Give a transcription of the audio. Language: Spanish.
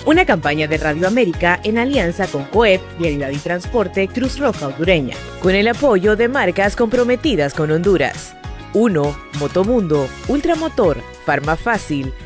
Una campaña de Radio América en alianza con COEP, Vialidad y Transporte, Cruz Roja Hondureña, con el apoyo de marcas comprometidas con Honduras. 1. Motomundo, Ultramotor, Farmafácil,